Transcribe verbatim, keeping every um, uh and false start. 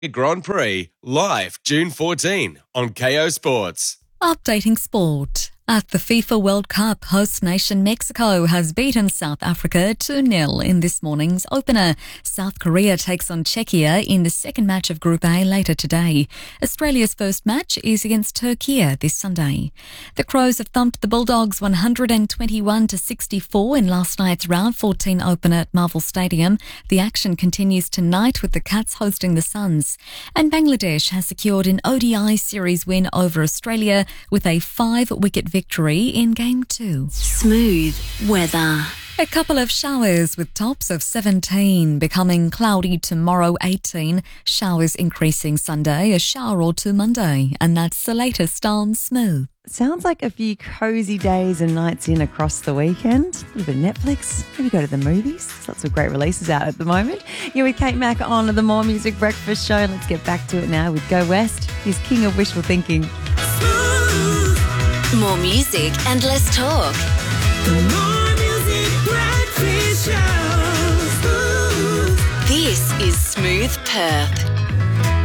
Grand Prix, live June fourteenth on K O Sports. Updating sport. At the FIFA World Cup, host nation Mexico has beaten South Africa two nil in this morning's opener. South Korea takes on Czechia in the second match of Group A later today. Australia's first match is against Turkey this Sunday. The Crows have thumped the Bulldogs one hundred twenty-one to sixty-four in last night's round fourteen opener at Marvel Stadium. The action continues tonight with the Cats hosting the Suns. And Bangladesh has secured an O D I series win over Australia with a five-wicket victory. Victory in Game two. Smooth weather. A couple of showers with tops of seventeen, becoming cloudy tomorrow eighteen, showers increasing Sunday, a shower or two Monday, and that's the latest on Smooth. Sounds like a few cozy days and nights in across the weekend. A little bit of Netflix, maybe go to the movies. There's lots of great releases out at the moment. You're with Kate Mack on the More Music Breakfast Show. Let's get back to it now with Go West. He's king of wishful thinking. More music and less talk. The More Music Breakfast Show. This is Smooth Perth.